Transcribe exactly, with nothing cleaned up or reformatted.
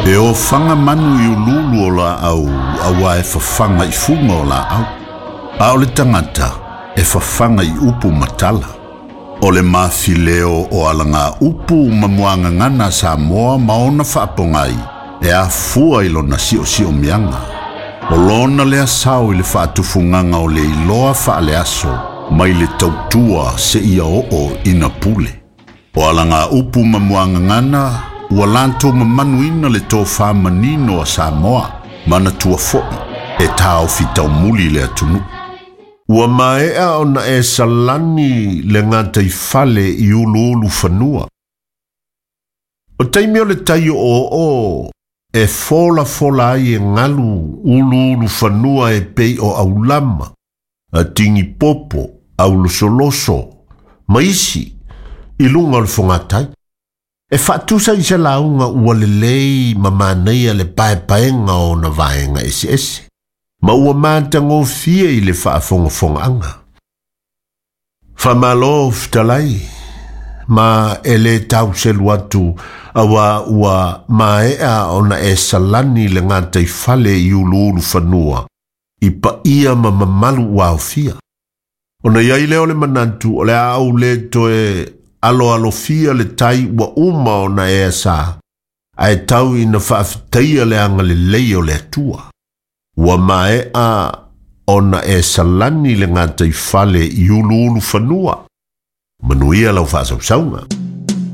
E o fanga manu i ululu o la au, awa e fafanga i funga o la au. A o le tangata, e fafanga i upu matala. O le mafileo o alanga upu mamuanga ngana Samoa maona whaapongai, e a fua ilo na si o si o mianga. O lona le asau i le whaatufunganga o le iloa whaale aso, mai le tautua se ia o o ina pule. O alanga upu mamuanga ngana, ua lanto mamanuina le tō whamanino a Samoa, mana tua foi, e tāo fitau muli le atunu. Ua maea ona e salani le ngata i fale i ulu ulu whanua. O taimio le taio o o, e fola fola ai e ngalu ulu ulu whanua e pei o aulama, a tingi popo, aulosoloso, maisi, ilunga le whangatai. E whaatusa i se launga ua le lei mamanea le paepaenga o na vaenga ese ese. Ma ua mātango fia i le whaafonga anga. Whamalo ftalai, ma e le tau selu atu awa ua maea o na e salani le ngata i fale i ulu ulu whanua, i pa ia ma mamalu wao fia. O na iai leo le manantu o le au le toe alo alo fia le tai wa uma o na ea sa, ai tau ina whaafitaia le anga le leo le atua. Wa mae a o na e salani le ngata i fale i ulu ulu whanua. Manuia lau whaasau saunga.